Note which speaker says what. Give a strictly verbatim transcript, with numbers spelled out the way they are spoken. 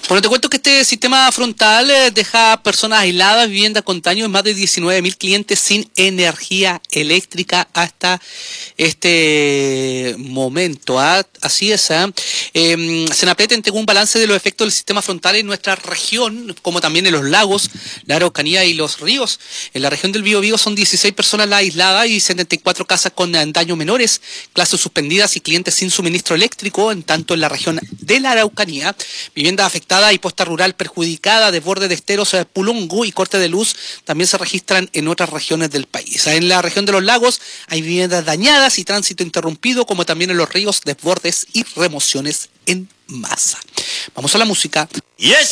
Speaker 1: Bueno, te cuento que este sistema frontal eh, deja personas aisladas, viviendas con daño en más de diecinueve mil clientes sin energía eléctrica hasta este momento. ¿ah? Así es. ¿ah? Eh, Senapred entregó un balance de los efectos del sistema frontal en nuestra región, como también en los lagos, la Araucanía y los ríos. En la región del Biobío son dieciséis personas las aisladas y setenta y cuatro casas con daños menores, clases suspendidas y clientes sin suministro eléctrico. En tanto, en la región de la Araucanía, viviendas afectadas y posta rural perjudicada, desborde de esteros, Pulungu y corte de luz también se registran en otras regiones del país. En la región de los lagos hay viviendas dañadas y tránsito interrumpido, como también en los ríos, desbordes y remociones en masa. Vamos a la música. Yes.